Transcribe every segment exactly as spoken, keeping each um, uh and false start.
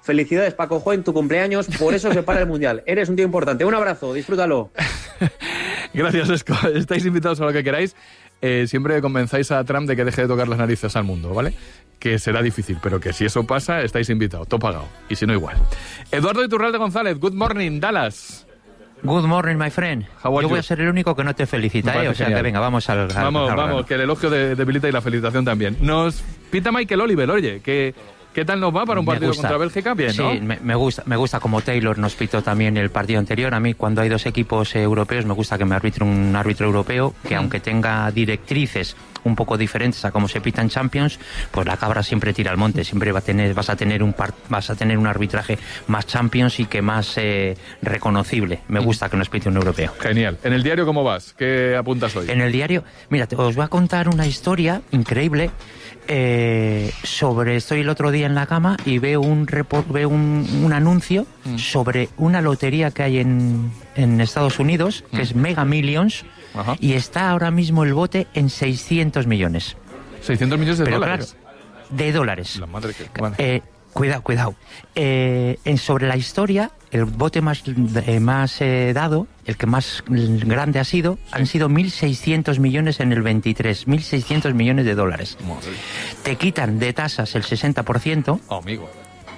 Felicidades, Paco Jo, en tu cumpleaños, por eso se para el Mundial. Eres un tío importante. Un abrazo, disfrútalo. Gracias, Esco. Estáis invitados a lo que queráis. Eh, siempre convenzáis a Trump de que deje de tocar las narices al mundo, ¿vale? Que será difícil, pero que si eso pasa, estáis invitados, todo pagado. Y si no, igual. Eduardo Iturralde González, good morning, Dallas. Good morning, my friend. Yo voy you? a ser el único que no te felicita, ¿eh? O sea, genial. Que venga, vamos al... al vamos, al vamos, que el elogio de, debilita y la felicitación también. Nos pita Michael Oliver, oye, que... ¿Qué tal nos va para un partido contra Bélgica? Bien, ¿no? Sí, me, me gusta, me gusta como Taylor nos pitó también el partido anterior. A mí, cuando hay dos equipos eh, europeos, me gusta que me arbitre un árbitro europeo que, mm. aunque tenga directrices un poco diferentes a cómo se pita en Champions, pues la cabra siempre tira al monte. Siempre va a tener, vas a tener un par, vas a tener un arbitraje más Champions y que más eh, reconocible. Me gusta que nos pite un europeo. Genial. ¿En el diario cómo vas? ¿Qué apuntas hoy? En el diario, mira, te, os voy a contar una historia increíble. Eh, sobre estoy el otro día en la cama y veo un report, veo un, un anuncio mm. sobre una lotería que hay en, en Estados Unidos que mm. es Mega Millions. Ajá. Y está ahora mismo el bote en seiscientos millones. seiscientos millones de Pero dólares. Claro, de dólares. La madre que... Vale. Eh, cuidado, cuidado. Eh, en, sobre la historia, el bote más, eh, más eh, dado, el que más grande ha sido, sí. han sido mil seiscientos millones en el veintitrés. mil seiscientos millones de dólares. Madre. Te quitan de tasas el sesenta por ciento. Oh, amigo.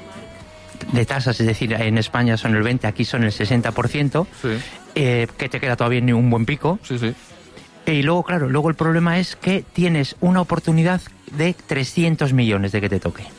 De tasas, es decir, en España son el veinte por ciento, aquí son el sesenta por ciento. Sí. Eh, que te queda todavía ni un buen pico. Sí, sí. Y luego, claro, luego el problema es que tienes una oportunidad de trescientos millones de que te toque.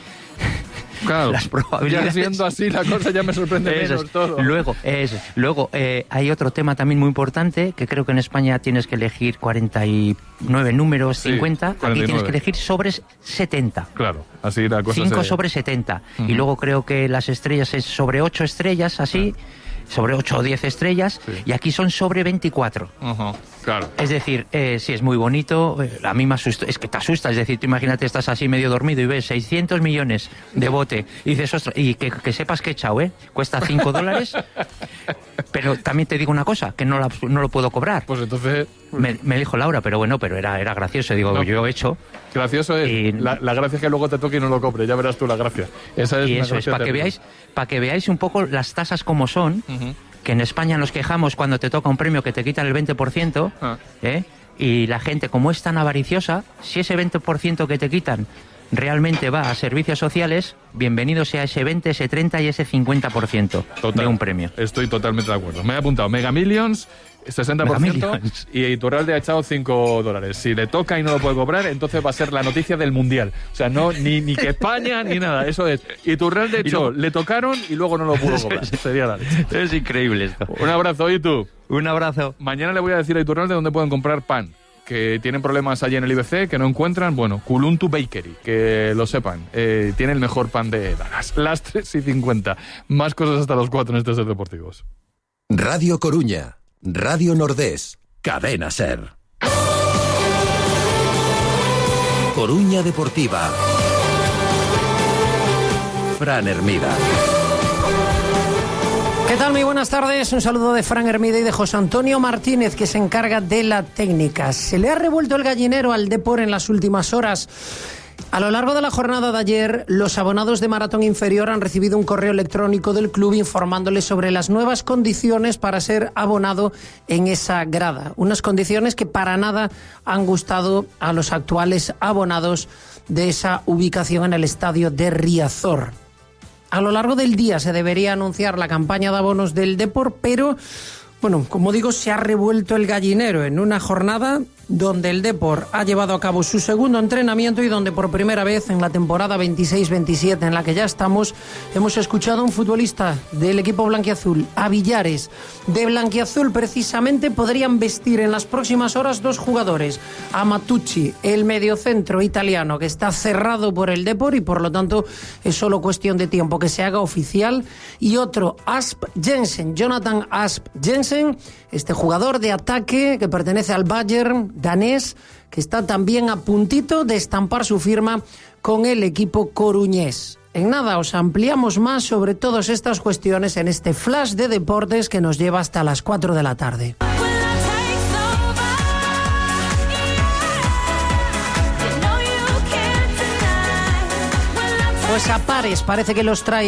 Claro, las probabilidades. Ya siendo así la cosa ya me sorprende menos es. todo. Luego, es. Luego eh, hay otro tema también muy importante, que creo que en España tienes que elegir cuarenta y nueve números, sí, cincuenta, cuarenta y nueve. Aquí tienes que elegir sobres setenta. Claro, así la cosa cinco se... sobre setenta. Uh-huh. Y luego creo que las estrellas es sobre ocho estrellas, así... Claro. Sobre ocho o diez estrellas, sí. Y aquí son sobre veinticuatro. Uh-huh, claro. Es decir, eh, sí, es muy bonito, eh, a mí me asusta, es que te asusta, es decir, tú imagínate, estás así medio dormido y ves seiscientos millones de bote, y dices, ostras, y que, que sepas que he echado, ¿eh? Cuesta cinco dólares, pero también te digo una cosa, que no, la, no lo puedo cobrar. Pues entonces... Me, me dijo Laura, pero bueno, pero era, era gracioso, digo, no. Yo he hecho... Gracioso es, y... la, la gracia es que luego te toque y no lo compre, ya verás tú la gracia. Esa es y eso es, para que veáis, para que veáis un poco las tasas como son, uh-huh. Que en España nos quejamos cuando te toca un premio que te quitan el veinte por ciento, ah. ¿eh? Y la gente, como es tan avariciosa, si ese veinte por ciento que te quitan realmente va a servicios sociales, bienvenido sea ese veinte, ese treinta y ese cincuenta por ciento Total, de un premio. Estoy totalmente de acuerdo. Me he apuntado Mega Millions, sesenta por ciento, Mega Millions. Y Iturralde ha echado cinco dólares. Si le toca y no lo puede cobrar, entonces va a ser la noticia del Mundial. O sea, no ni, ni que España ni nada. Eso es. Iturralde echó, luego... le tocaron y luego no lo pudo cobrar. Sería la leche. Es increíble esto. Un abrazo, ¿y tú? Un abrazo. Mañana le voy a decir a Iturralde dónde pueden comprar pan. Que tienen problemas allí en el I B C, que no encuentran, bueno, Kuluntu Bakery, que lo sepan, eh, tiene el mejor pan de Dallas. Las tres y cincuenta. Más cosas hasta los cuatro en estos deportivos. Radio Coruña, Radio Nordés, Cadena Ser. Coruña Deportiva. Fran Hermida. ¿Qué tal? Muy buenas tardes. Un saludo de Fran Hermida y de José Antonio Martínez, que se encarga de la técnica. Se le ha revuelto el gallinero al Depor en las últimas horas. A lo largo de la jornada de ayer, los abonados de Maratón Inferior han recibido un correo electrónico del club informándoles sobre las nuevas condiciones para ser abonado en esa grada. Unas condiciones que para nada han gustado a los actuales abonados de esa ubicación en el estadio de Riazor. A lo largo del día se debería anunciar la campaña de abonos del Depor, pero, bueno, como digo, se ha revuelto el gallinero en una jornada donde el Depor ha llevado a cabo su segundo entrenamiento y donde por primera vez en la temporada veintiséis veintisiete en la que ya estamos, hemos escuchado a un futbolista del equipo blanquiazul, a Villares. De blanquiazul precisamente podrían vestir en las próximas horas dos jugadores, a Matucci, el mediocentro italiano que está cerrado por el Depor y por lo tanto es solo cuestión de tiempo que se haga oficial, y otro, Asp Jensen, Jonathan Asp Jensen, este jugador de ataque que pertenece al Bayern danés, que está también a puntito de estampar su firma con el equipo coruñés. En nada, os ampliamos más sobre todas estas cuestiones en este flash de deportes que nos lleva hasta las cuatro de la tarde. Pues a pares parece que los trae